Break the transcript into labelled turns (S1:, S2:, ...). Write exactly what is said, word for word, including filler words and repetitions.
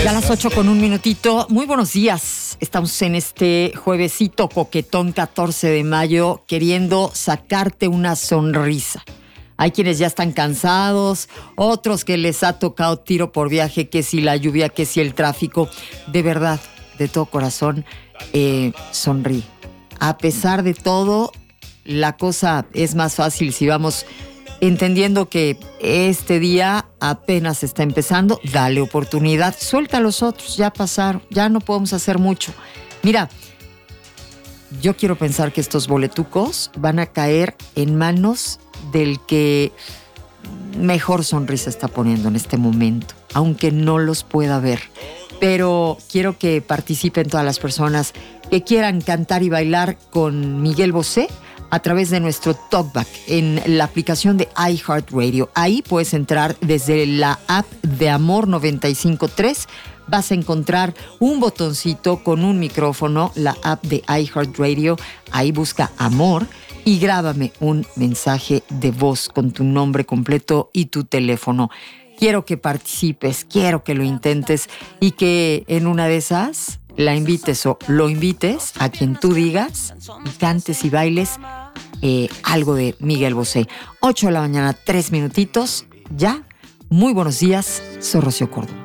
S1: Ya a las ocho con un minutito. Muy buenos días. Estamos en este juevesito coquetón catorce de mayo queriendo sacarte una sonrisa. Hay quienes ya están cansados, otros que les ha tocado tiro por viaje, que si la lluvia, que si el tráfico. De verdad, de todo corazón, eh, sonríe. A pesar de todo, la cosa es más fácil si vamos entendiendo que este día apenas está empezando. Dale oportunidad, suelta a los otros, ya pasaron, ya no podemos hacer mucho. Mira, yo quiero pensar que estos boletucos van a caer en manos del que mejor sonrisa está poniendo en este momento, aunque no los pueda ver. Pero quiero que participen todas las personas que quieran cantar y bailar con Miguel Bosé a través de nuestro Talkback en la aplicación de iHeartRadio. Ahí puedes entrar desde la app de Amor noventa y cinco punto tres. Vas a encontrar un botoncito con un micrófono, la app de iHeartRadio. Ahí busca Amor y grábame un mensaje de voz con tu nombre completo y tu teléfono. Quiero que participes, quiero que lo intentes y que en una de esas la invites o lo invites a quien tú digas y cantes y bailes eh, algo de Miguel Bosé. ocho de la mañana, tres minutitos. Ya, muy buenos días, soy Rocío Córdoba.